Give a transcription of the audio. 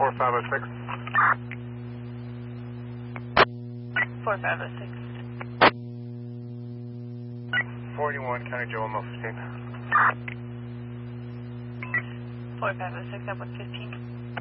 4506. 4506. 41 County Joe, almost 15. 4506 at 115.